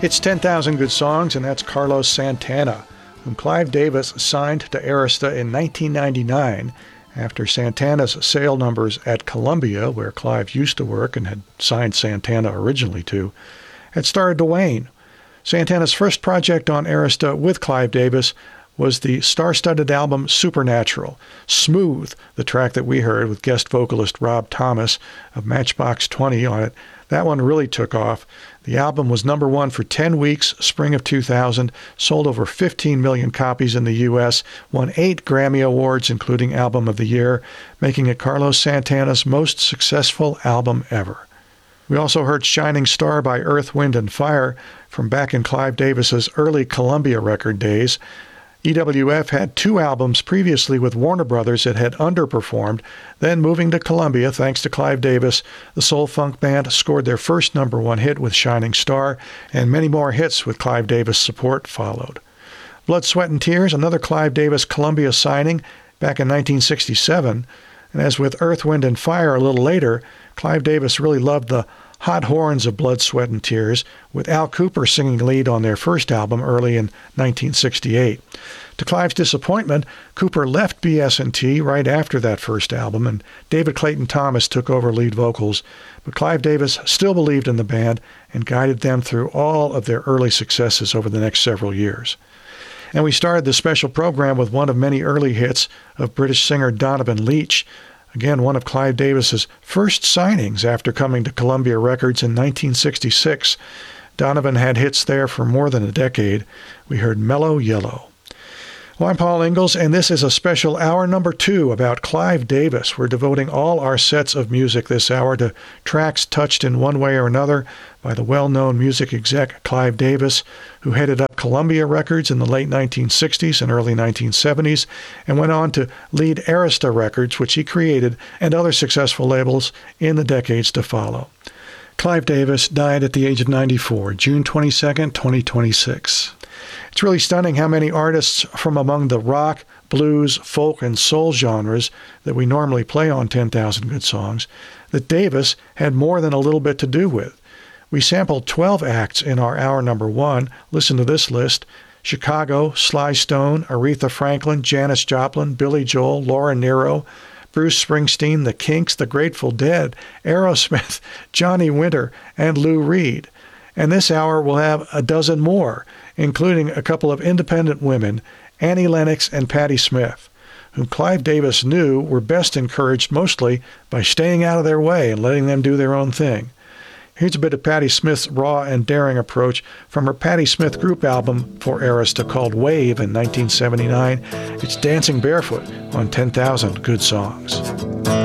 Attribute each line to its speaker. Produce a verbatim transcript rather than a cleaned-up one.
Speaker 1: It's ten thousand Good Songs, and that's Carlos Santana, whom Clive Davis signed to Arista in nineteen ninety-nine after Santana's sale numbers at Columbia, where Clive used to work and had signed Santana originally to, had started to wane. Santana's first project on Arista with Clive Davis was the star-studded album Supernatural. Smooth, the track that we heard with guest vocalist Rob Thomas of Matchbox twenty on it, that one really took off. The album was number one for ten weeks, spring of two thousand, sold over fifteen million copies in the U S, won eight Grammy Awards, including Album of the Year, making it Carlos Santana's most successful album ever. We also heard Shining Star by Earth, Wind and Fire from back in Clive Davis's early Columbia record days. E W F had two albums previously with Warner Brothers that had underperformed. Then, moving to Columbia, thanks to Clive Davis, the soul funk band scored their first number one hit with Shining Star, and many more hits with Clive Davis support followed. Blood, Sweat and Tears, another Clive Davis Columbia signing back in nineteen sixty-seven. And as with Earth, Wind and Fire a little later, Clive Davis really loved the hot horns of Blood, Sweat and Tears, with Al Kooper singing lead on their first album early in nineteen sixty-eight. To Clive's disappointment, Kooper left B S and T right after that first album, and David Clayton Thomas took over lead vocals. But Clive Davis still believed in the band and guided them through all of their early successes over the next several years. And we started the special program with one of many early hits of British singer Donovan Leitch, again one of Clive Davis's first signings after coming to Columbia Records in nineteen sixty-six. Donovan had hits there for more than a decade. We heard Mellow Yellow. Well, I'm Paul Ingalls, and this is a special hour number two about Clive Davis. We're devoting all our sets of music this hour to tracks touched in one way or another by the well-known music exec Clive Davis, who headed up Columbia Records in the late nineteen sixties and early nineteen seventies, and went on to lead Arista Records, which he created, and other successful labels in the decades to follow. Clive Davis died at the age of ninety-four, June twenty-second, twenty twenty-six. It's really stunning how many artists from among the rock, blues, folk, and soul genres that we normally play on ten thousand Good Songs that Davis had more than a little bit to do with. We sampled twelve acts in our hour number one. Listen to this list: Chicago, Sly Stone, Aretha Franklin, Janis Joplin, Billy Joel, Laura Nyro, Bruce Springsteen, The Kinks, The Grateful Dead, Aerosmith, Johnny Winter, and Lou Reed. And this hour will have a dozen more, including a couple of independent women, Annie Lennox and Patti Smith, whom Clive Davis knew were best encouraged mostly by staying out of their way and letting them do their own thing. Here's a bit of Patti Smith's raw and daring approach from her Patti Smith group album for Arista called Wave in nineteen seventy-nine. It's Dancing Barefoot on ten thousand Good Songs.